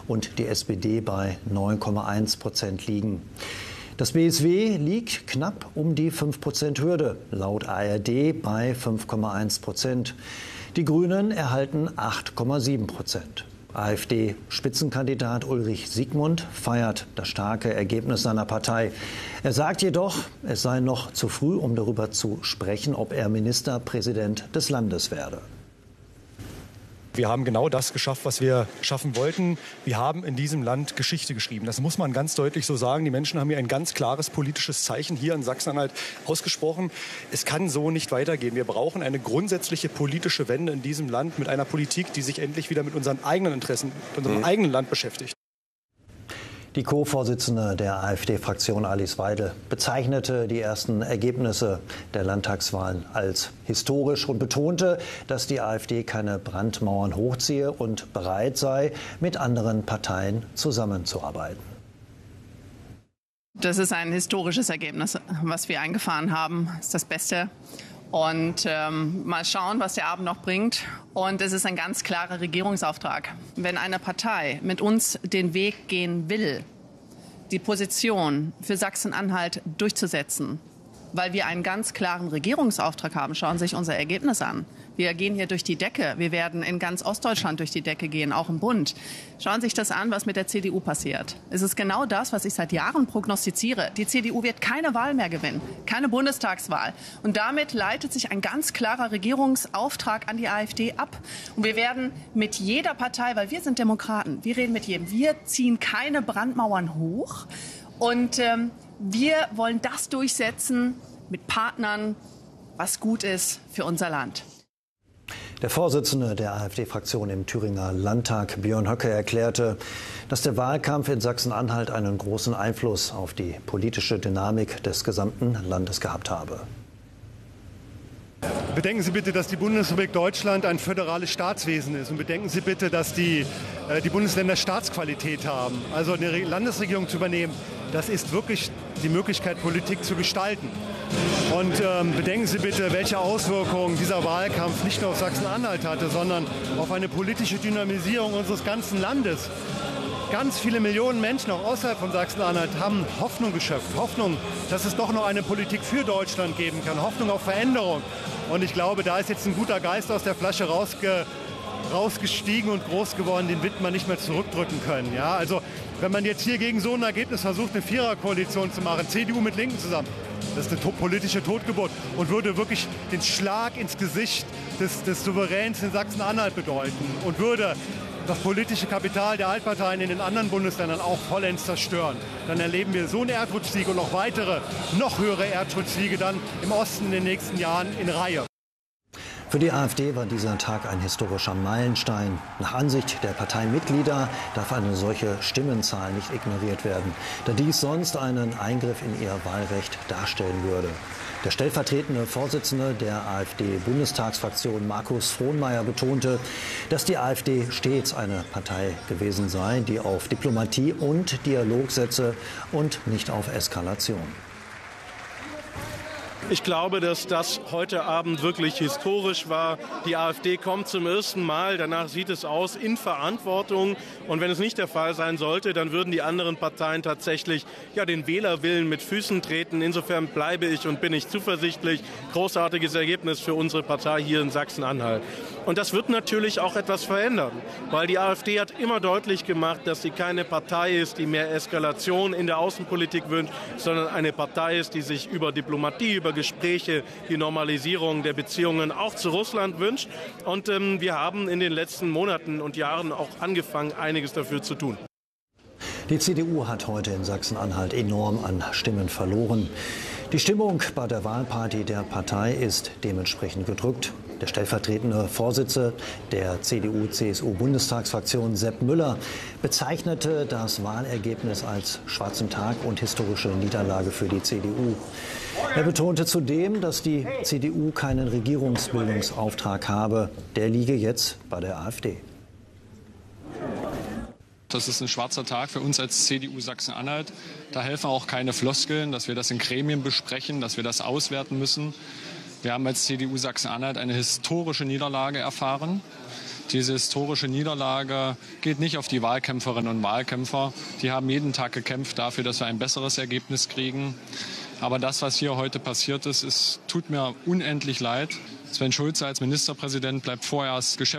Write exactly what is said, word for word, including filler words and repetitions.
und die S P D bei neun Komma eins Prozent liegen. Das B S W liegt knapp um die fünf Prozent Hürde, laut A R D bei fünf Komma eins Prozent. Die Grünen erhalten acht Komma sieben Prozent. AfD-Spitzenkandidat Ulrich Siegmund feiert das starke Ergebnis seiner Partei. Er sagt jedoch, es sei noch zu früh, um darüber zu sprechen, ob er Ministerpräsident des Landes werde. Wir haben genau das geschafft, was wir schaffen wollten. Wir haben in diesem Land Geschichte geschrieben. Das muss man ganz deutlich so sagen. Die Menschen haben hier ein ganz klares politisches Zeichen hier in Sachsen-Anhalt ausgesprochen. Es kann so nicht weitergehen. Wir brauchen eine grundsätzliche politische Wende in diesem Land mit einer Politik, die sich endlich wieder mit unseren eigenen Interessen, mit unserem mhm. eigenen Land beschäftigt. Die Co-Vorsitzende der AfD-Fraktion Alice Weidel bezeichnete die ersten Ergebnisse der Landtagswahlen als historisch und betonte, dass die AfD keine Brandmauern hochziehe und bereit sei, mit anderen Parteien zusammenzuarbeiten. Das ist ein historisches Ergebnis, was wir eingefahren haben. Das ist das Beste. Und ähm, mal schauen, was der Abend noch bringt. Und es ist ein ganz klarer Regierungsauftrag. Wenn eine Partei mit uns den Weg gehen will, die Position für Sachsen-Anhalt durchzusetzen, weil wir einen ganz klaren Regierungsauftrag haben, schauen Sie sich unser Ergebnis an. Wir gehen hier durch die Decke. Wir werden in ganz Ostdeutschland durch die Decke gehen, auch im Bund. Schauen Sie sich das an, was mit der C D U passiert. Es ist genau das, was ich seit Jahren prognostiziere. Die C D U wird keine Wahl mehr gewinnen, keine Bundestagswahl. Und damit leitet sich ein ganz klarer Regierungsauftrag an die AfD ab. Und wir werden mit jeder Partei, weil wir sind Demokraten, wir reden mit jedem, wir ziehen keine Brandmauern hoch. Und ähm, wir wollen das durchsetzen mit Partnern, was gut ist für unser Land. Der Vorsitzende der AfD-Fraktion im Thüringer Landtag, Björn Höcke, erklärte, dass der Wahlkampf in Sachsen-Anhalt einen großen Einfluss auf die politische Dynamik des gesamten Landes gehabt habe. Bedenken Sie bitte, dass die Bundesrepublik Deutschland ein föderales Staatswesen ist. Und bedenken Sie bitte, dass die, äh, die Bundesländer Staatsqualität haben. Also eine Landesregierung zu übernehmen, das ist wirklich die Möglichkeit, Politik zu gestalten. Und ähm, bedenken Sie bitte, welche Auswirkungen dieser Wahlkampf nicht nur auf Sachsen-Anhalt hatte, sondern auf eine politische Dynamisierung unseres ganzen Landes. Ganz viele Millionen Menschen, auch außerhalb von Sachsen-Anhalt, haben Hoffnung geschöpft. Hoffnung, dass es doch noch eine Politik für Deutschland geben kann. Hoffnung auf Veränderung. Und ich glaube, da ist jetzt ein guter Geist aus der Flasche rausge rausgestiegen und groß geworden, den wird man nicht mehr zurückdrücken können. Ja, also wenn man jetzt hier gegen so ein Ergebnis versucht, eine Viererkoalition zu machen, C D U mit Linken zusammen, das ist eine to- politische Totgeburt und würde wirklich den Schlag ins Gesicht des, des Souveräns in Sachsen-Anhalt bedeuten und würde das politische Kapital der Altparteien in den anderen Bundesländern auch vollends zerstören. Dann erleben wir so einen Erdrutschsieg und noch weitere, noch höhere Erdrutschsiege dann im Osten in den nächsten Jahren in Reihe. Für die AfD war dieser Tag ein historischer Meilenstein. Nach Ansicht der Parteimitglieder darf eine solche Stimmenzahl nicht ignoriert werden, da dies sonst einen Eingriff in ihr Wahlrecht darstellen würde. Der stellvertretende Vorsitzende der AfD-Bundestagsfraktion Markus Frohnmayer betonte, dass die AfD stets eine Partei gewesen sei, die auf Diplomatie und Dialog setze und nicht auf Eskalation. Ich glaube, dass das heute Abend wirklich historisch war. Die AfD kommt zum ersten Mal. Danach sieht es aus in Verantwortung. Und wenn es nicht der Fall sein sollte, dann würden die anderen Parteien tatsächlich ja, den Wählerwillen mit Füßen treten. Insofern bleibe ich und bin ich zuversichtlich. Großartiges Ergebnis für unsere Partei hier in Sachsen-Anhalt. Und das wird natürlich auch etwas verändern, weil die AfD hat immer deutlich gemacht, dass sie keine Partei ist, die mehr Eskalation in der Außenpolitik wünscht, sondern eine Partei ist, die sich über Diplomatie, über Gespräche, die Normalisierung der Beziehungen auch zu Russland wünscht. Und ähm, wir haben in den letzten Monaten und Jahren auch angefangen, einiges dafür zu tun. Die C D U hat heute in Sachsen-Anhalt enorm an Stimmen verloren. Die Stimmung bei der Wahlparty der Partei ist dementsprechend gedrückt. Der stellvertretende Vorsitzende der C D U C S U-Bundestagsfraktion Sepp Müller bezeichnete das Wahlergebnis als schwarzen Tag und historische Niederlage für die C D U. Er betonte zudem, dass die C D U keinen Regierungsbildungsauftrag habe. Der liege jetzt bei der AfD. Das ist ein schwarzer Tag für uns als C D U Sachsen-Anhalt. Da helfen auch keine Floskeln, dass wir das in Gremien besprechen, dass wir das auswerten müssen. Wir haben als C D U Sachsen-Anhalt eine historische Niederlage erfahren. Diese historische Niederlage geht nicht auf die Wahlkämpferinnen und Wahlkämpfer. Die haben jeden Tag gekämpft dafür, dass wir ein besseres Ergebnis kriegen. Aber das, was hier heute passiert ist, es tut mir unendlich leid. Sven Schulze als Ministerpräsident bleibt vorerst Geschäftsführer